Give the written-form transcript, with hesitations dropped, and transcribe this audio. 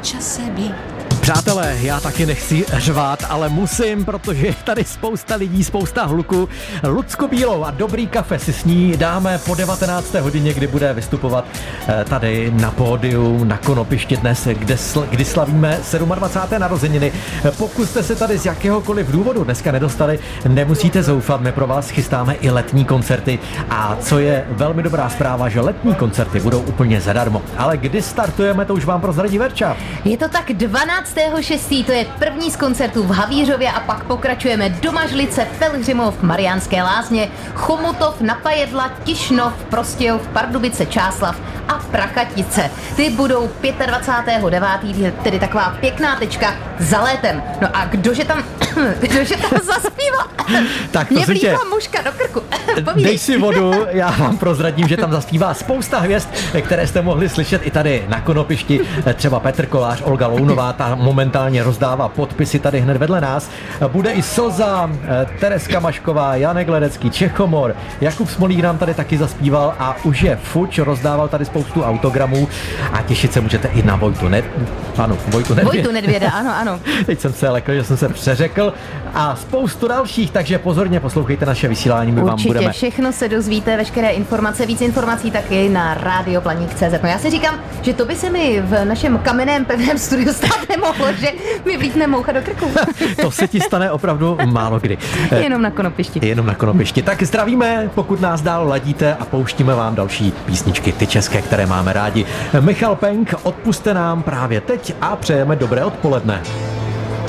čase být. Přátelé, já taky nechci řvát, ale musím, protože je tady spousta lidí, spousta hluku. Lucku Bílou a Dobrý kafe si s ní dáme po 19. hodině, kdy bude vystupovat tady na pódiu na Konopišti dnes, kdy slavíme 27. narozeniny. Pokud jste se tady z jakéhokoliv důvodu dneska nedostali, nemusíte zoufat, my pro vás chystáme i letní koncerty. A co je velmi dobrá zpráva, že letní koncerty budou úplně zadarmo. Ale kdy startujeme, to už vám prozradí Verča. Je to tak 12.6. To je první z koncertů v Havířově a pak pokračujeme do Mažlice, Pelhřimov, Mariánské Lázně, Chomutov, Napajedla, Tišnov, Prostějov, Pardubice, Čáslav a Prachatice. Ty budou 25.9., tedy taková pěkná tečka za létem. No a kdože tam zaspívá? Tak to mě si vlíkla muška do krku. Dej si vodu, já vám prozradím, že tam zaspívá spousta hvězd, které jste mohli slyšet i tady na Konopišti. Třeba Petr Kolář, Olga Lounová, ta momentálně rozdává podpisy tady hned vedle nás. Bude i Soza, Tereska Mašková, Janek Ledecký, Čechomor, Jakub Smolík nám tady taky zaspíval a už je fuč, rozdával tady spoustu autogramů a těšit se můžete i na Vojtu Nedvěda, ano. Teď jsem se lekl, že jsem se přeřekl a spoustu dalších, takže pozorně poslouchejte naše vysílání, my vám budeme. Všechno se dozvíte, veškeré informace, víc informací taky na radioplaník.cz. No já si říkám, že to by se mi v našem kamenném pevném studiu stát nemohlo, že mi vlítne moucha do krku. To se ti stane opravdu málo kdy. Jenom na Konopišti. Tak zdravíme, pokud nás dál ladíte a pouštíme vám další písničky, ty české, které máme rádi. Michal Penk, odpuste nám právě teď a přejeme dobré odpoledne.